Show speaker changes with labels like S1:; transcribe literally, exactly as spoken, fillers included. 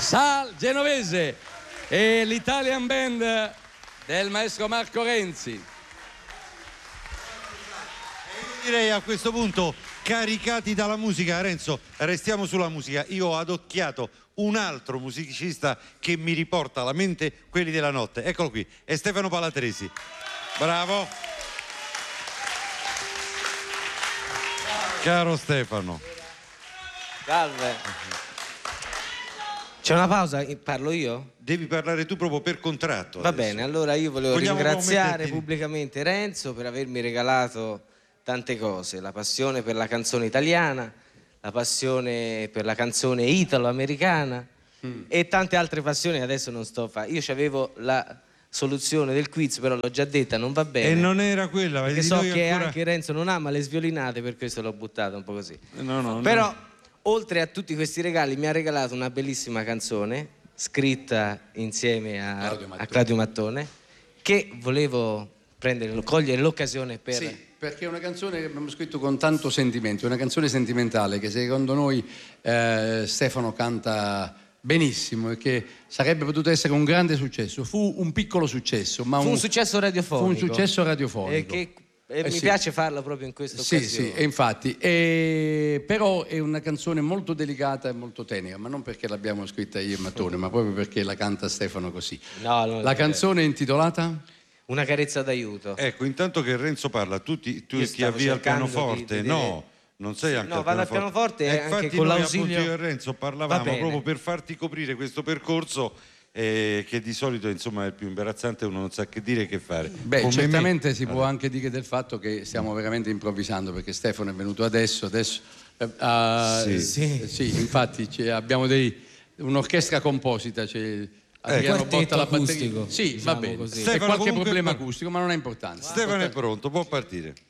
S1: Sal Genovese e l'Italian Band del maestro Marco Renzi.
S2: Io direi a questo punto, caricati dalla musica, Renzo, restiamo sulla musica. Io ho adocchiato un altro musicista che mi riporta alla mente quelli della notte. Eccolo qui, è Stefano Palatresi. Bravo. Caro Stefano.
S3: Salve. C'è una pausa? Parlo io?
S2: Devi parlare tu proprio per contratto.
S3: Va
S2: adesso.
S3: bene, allora io volevo
S2: Vogliamo
S3: ringraziare
S2: metterti...
S3: pubblicamente Renzo per avermi regalato tante cose, la passione per la canzone italiana, la passione per la canzone italo-americana mm. e tante altre passioni che adesso non sto a fare. Io c'avevo la soluzione del quiz, però l'ho già detta, non va bene.
S2: E non era quella,
S3: perché so che
S2: ancora...
S3: anche Renzo non ama le sviolinate, per questo l'ho buttata un po' così.
S2: No, no,
S3: però
S2: no.
S3: oltre a tutti questi regali mi ha regalato una bellissima canzone scritta insieme a Claudio Mattone, a Claudio Mattone che volevo prendere, cogliere l'occasione per...
S4: Sì, perché è una canzone che abbiamo scritto con tanto sentimento, una canzone sentimentale che secondo noi eh, Stefano canta benissimo e che sarebbe potuto essere un grande successo. Fu un piccolo successo, ma
S3: fu
S4: un,
S3: un successo radiofonico.
S4: Fu un successo radiofonico.
S3: E che E
S4: eh
S3: mi
S4: sì.
S3: piace farlo proprio in questa
S4: sì,
S3: occasione.
S4: Sì, e infatti, e, però è una canzone molto delicata e molto tenera, ma non perché l'abbiamo scritta io e Mattone, ma proprio perché la canta Stefano così.
S3: No, no,
S4: la canzone è intitolata?
S3: Una carezza d'aiuto.
S2: Ecco, intanto che Renzo parla, tu ti, tu ti avvii al pianoforte, di, di no? Non sei anche
S3: no,
S2: al
S3: vado
S2: pianoforte.
S3: al pianoforte e
S2: infatti
S3: anche con l'ausilio.
S2: Io e Renzo parlavamo proprio per farti coprire questo percorso eh, che di solito insomma è il più imbarazzante, uno non sa che dire e che fare.
S4: Beh,
S2: come
S4: certamente
S2: me.
S4: si può anche dire del fatto che stiamo veramente improvvisando, perché Stefano è venuto adesso, adesso uh,
S2: sì.
S4: Sì. sì, infatti abbiamo un'orchestra composita, cioè,
S3: Adriano Botta la
S4: batteria. Sì,
S3: diciamo
S4: va bene.
S3: Così.
S4: C'è qualche problema
S2: per...
S4: acustico, ma non ha importanza.
S2: Stefano è pronto, può partire.